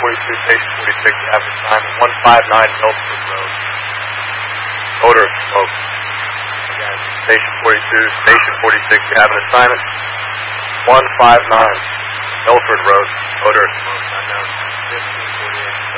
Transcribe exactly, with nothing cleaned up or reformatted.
forty-two, Station forty-six, you have an assignment. one fifty-nine Milford Road. Odor of smoke. Again, Station forty-two, Station forty-six, you have an assignment. one fifty-nine Milford Road. Odor of smoke.